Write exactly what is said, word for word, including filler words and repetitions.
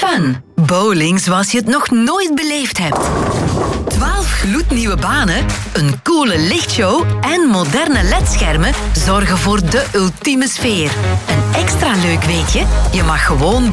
fun. Bowling zoals je het nog nooit beleefd hebt. twaalf gloednieuwe banen, een coole lichtshow en moderne ledschermen zorgen voor de ultieme sfeer. En extra leuk weet je, je mag gewoon